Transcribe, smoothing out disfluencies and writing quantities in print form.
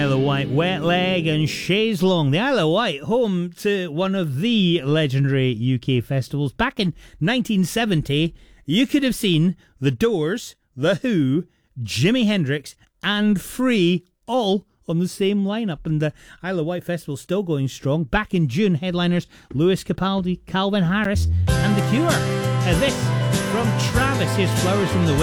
Isle of Wight, Wet Leg and Chaise Long. The Isle of Wight, home to one of the legendary UK festivals. Back in 1970, you could have seen The Doors, The Who, Jimi Hendrix and Free all on the same lineup. And the Isle of Wight Festival still going strong. Back in June, headliners Lewis Capaldi, Calvin Harris and The Cure. This from Travis. Here's Flowers from the Wind.